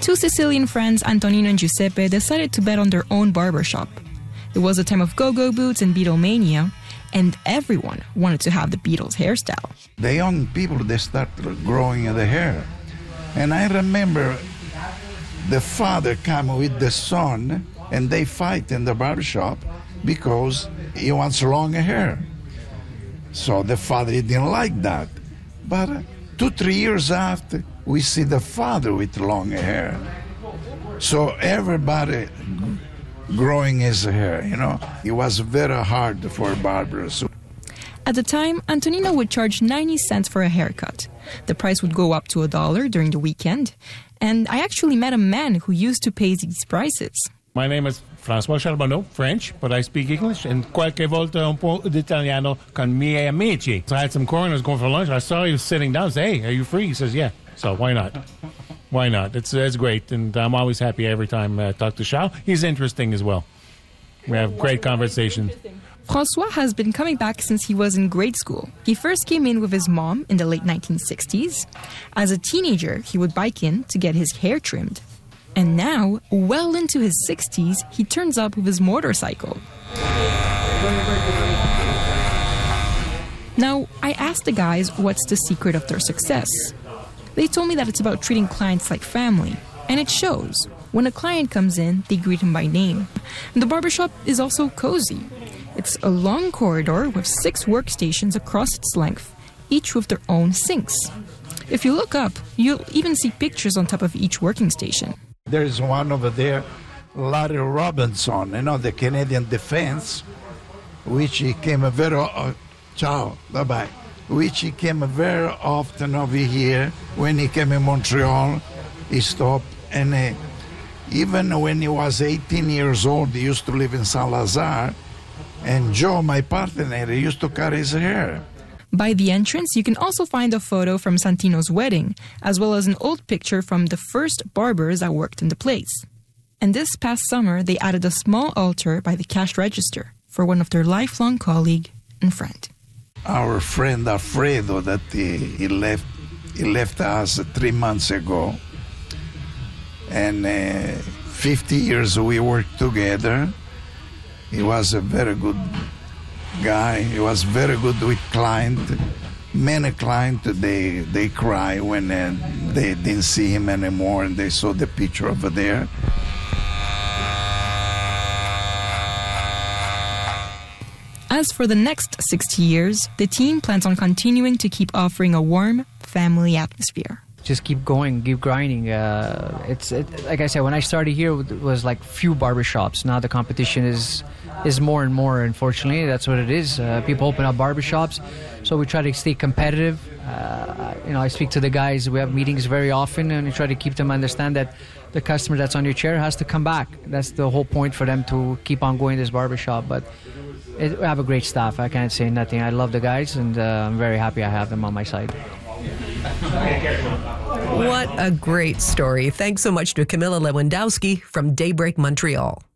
Two Sicilian friends, Antonino and Giuseppe, decided to bet on their own barbershop. It was a time of go-go boots and Beatlemania, and everyone wanted to have the Beatles hairstyle. The young people, they start growing the hair. And I remember the father come with the son, and they fight in the barbershop because he wants long hair. So the father didn't like that. But 2-3 years after, we see the father with long hair. So everybody growing his hair, you know. It was very hard for barbers. At the time, Antonino would charge 90 cents for a haircut. The price would go up to $1 during the weekend. And I actually met a man who used to pay these prices. My name is François Charbonneau, French, but I speak English. And qualche volta un po' d'italiano con miei amici. So I had some corners going for lunch. I saw he was sitting down. I said, hey, are you free? He says, yeah. So why not? Why not? It's great. And I'm always happy every time I talk to Charles. He's interesting as well. We have great conversations. François has been coming back since he was in grade school. He first came in with his mom in the late 1960s. As a teenager, he would bike in to get his hair trimmed. And now, well into his 60s, he turns up with his motorcycle. Now, I asked the guys what's the secret of their success. They told me that it's about treating clients like family, and it shows. When a client comes in, they greet him by name. And the barbershop is also cozy. It's a long corridor with 6 workstations across its length, each with their own sinks. If you look up, you'll even see pictures on top of each working station. There's one over there, Larry Robinson, you know, the Canadian Defense, which he came ciao, bye-bye. Which he came very often over here. When he came in Montreal, he stopped. And even when he was 18 years old, he used to live in Saint-Lazare. And Joe, my partner, he used to cut his hair. By the entrance, you can also find a photo from Santino's wedding, as well as an old picture from the first barbers that worked in the place. And this past summer, they added a small altar by the cash register for one of their lifelong colleague and friend. Our friend Alfredo, that he left us 3 months ago. And 50 years we worked together. He was a very good guy. He was very good with clients. Many clients, they cry when they didn't see him anymore and they saw the picture over there. As for the next 60 years, the team plans on continuing to keep offering a warm, family atmosphere. Just keep going, keep grinding. Like I said, when I started here, it was like few barbershops. Now the competition is more and more, unfortunately. That's what it is. People open up barbershops, so we try to stay competitive. I speak to the guys. We have meetings very often, and we try to keep them understand that the customer that's on your chair has to come back. That's the whole point for them to keep on going to this barbershop. But we have a great staff. I can't say nothing. I love the guys, and I'm very happy I have them on my side. What a great story. Thanks so much to Camilla Lewandowski from Daybreak Montreal.